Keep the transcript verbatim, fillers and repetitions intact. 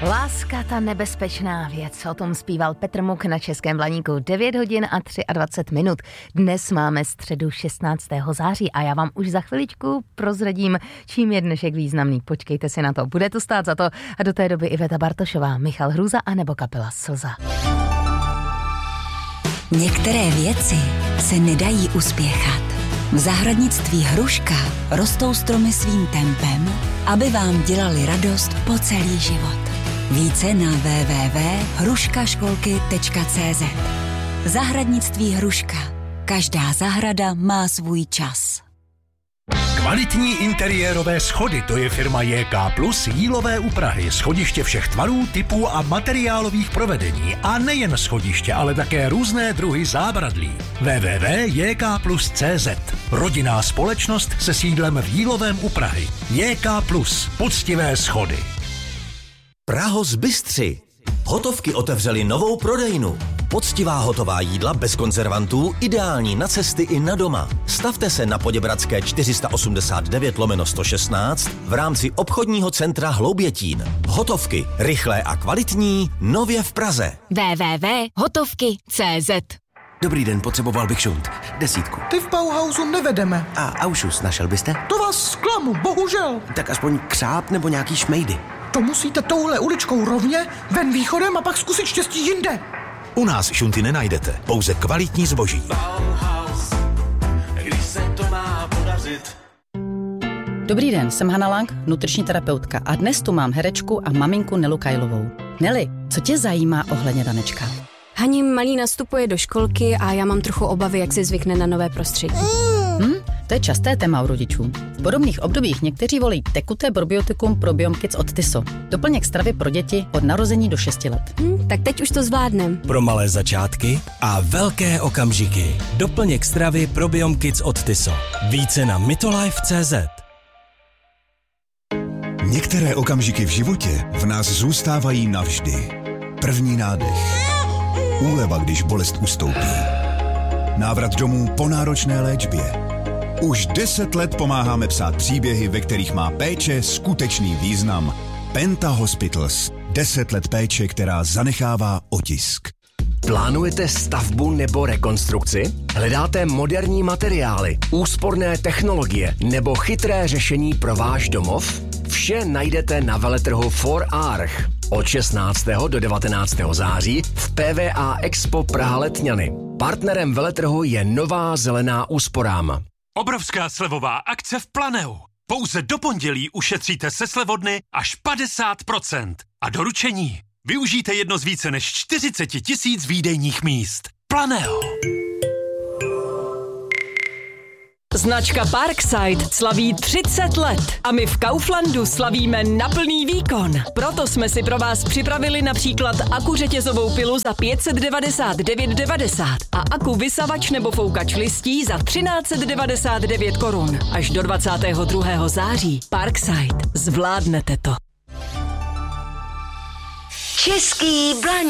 Láska, ta nebezpečná věc. O tom zpíval Petr Muk na Českém Blaníku. devět hodin a dvacet tři minut. Dnes máme středu šestnáctého září a já vám už za chviličku prozradím, čím je dnešek významný. Počkejte si na to, bude to stát za to. A do té doby Iveta Bartošová, Michal Hruza a nebo kapela Slza. Některé věci se nedají uspěchat. V zahradnictví Hruška rostou stromy svým tempem, aby vám dělali radost po celý život. Více na w w w tečka hruškaškolky tečka c z. Zahradnictví Hruška. Každá zahrada má svůj čas. Kvalitní interiérové schody, to je firma J K Plus Jílové u Prahy. Schodiště všech tvarů, typů a materiálových provedení. A nejen schodiště, ale také různé druhy zábradlí. w w w tečka j k plus tečka c z. Rodinná společnost se sídlem v Jílovém u Prahy. J K Plus. Poctivé schody. Prahos Bystři. Hotovky otevřeli novou prodejnu. Poctivá hotová jídla bez konzervantů, ideální na cesty i na doma. Stavte se na Poděbradské čtyři sta osmdesát devět lomeno sto šestnáct v rámci obchodního centra Hloubětín. Hotovky, rychlé a kvalitní, nově v Praze. w w w tečka hotovky tečka c z. Dobrý den, potřeboval bych šunt. Desítku. Ty v Bauhausu nevedeme. A Aušus našel byste? To vás zklamu, bohužel. Tak aspoň křáp nebo nějaký šmejdy. To musíte touhle uličkou rovně, ven východem a pak zkusit štěstí jinde. U nás šunty nenajdete, pouze kvalitní zboží. Bauhaus, když se to má podařit. Dobrý den, jsem Hana Lang, nutriční terapeutka a dnes tu mám herečku a maminku Nelu Kajlovou. Neli, co tě zajímá ohledně Danečka? Hani malý nastupuje do školky a já mám trochu obavy, jak si zvykne na nové prostředí. Hm, to je časté téma u rodičů. V podobných obdobích někteří volí tekuté probiotikum Probiom Kids od Tyso. Doplněk stravy pro děti od narození do šesti let. Hm, tak teď už to zvládnem. Pro malé začátky a velké okamžiky. Doplněk stravy Probiom Kids od Tyso. Více na mitolife tečka c z. Některé okamžiky v životě v nás zůstávají navždy. První nádech. Úleva, když bolest ustoupí. Návrat domů po náročné léčbě. Už deset let pomáháme psát příběhy, ve kterých má péče skutečný význam. Penta Hospitals. Deset let péče, která zanechává otisk. Plánujete stavbu nebo rekonstrukci? Hledáte moderní materiály, úsporné technologie nebo chytré řešení pro váš domov? Vše najdete na veletrhu For Arch od šestnáctého do devatenáctého září v P V A Expo Praha Letňany. Partnerem veletrhu je Nová zelená úsporám. Obrovská slevová akce v Planeu. Pouze do pondělí ušetříte se slevodny až padesát procent. A doručení využijte jedno z více než čtyřicet tisíc výdejních míst. Planeo. Značka Parkside slaví třicet let a my v Kauflandu slavíme na plný výkon. Proto jsme si pro vás připravili například aku řetězovou pilu za pět set devadesát devět devadesát a aku vysavač nebo foukač listí za třináct set devadesát devět korun. Až do dvacátého druhého září. Parkside. Zvládnete to. Český Blaník.